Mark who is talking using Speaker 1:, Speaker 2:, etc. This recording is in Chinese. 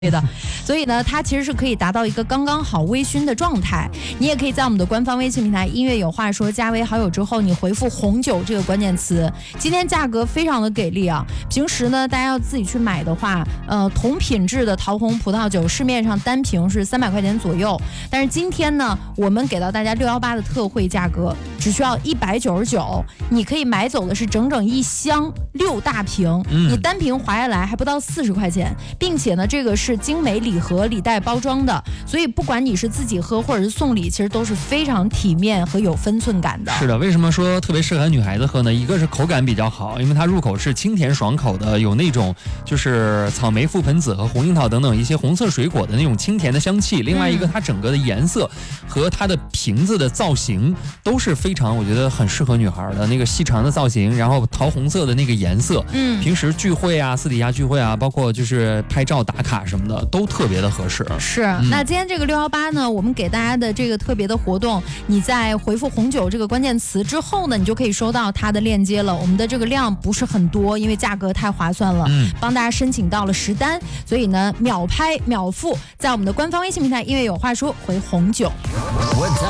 Speaker 1: 的，所以呢，它其实是可以达到一个刚刚好微醺的状态。你也可以在我们的官方微信平台音乐有话说加为好友之后，你回复红酒这个关键词。今天价格非常的给力啊！平时呢，大家要自己去买的话，同品质的桃红葡萄酒市面上单瓶是300块钱左右，但是今天呢，我们给到大家618的特惠价格，只需要199，你可以买走的是整整一箱6大瓶，你单瓶划下来还不到40块钱，并且呢，这个是精美礼盒礼袋包装的，所以不管你是自己喝或者是送礼，其实都是非常体面和有分寸感的。
Speaker 2: 是的，为什么说特别适合女孩子喝呢？一个是口感比较好，因为它入口是清甜爽口的，有那种就是草莓、覆盆子和红樱桃等等一些红色水果的那种清甜的香气。另外一个，它整个的颜色和它的瓶子的造型都是非常，我觉得很适合女孩的那个细长的造型，然后桃红色的那个颜色，平时聚会啊、私底下聚会啊，包括就是拍照打卡什么的，都特别的合适。
Speaker 1: 是，那今天这个618呢，我们给大家的这个特别的活动，你在回复红酒这个关键词之后呢，你就可以收到它的链接了。我们的这个量不是很多，因为价格太划算了，帮大家申请到了10单，所以呢，秒拍秒付，在我们的官方微信平台音乐有话说回红酒。